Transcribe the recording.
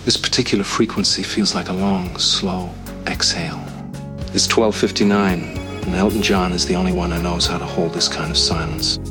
This particular frequency feels like a long, slow exhale. It's 12:59, and Elton John is the only one who knows how to hold this kind of silence.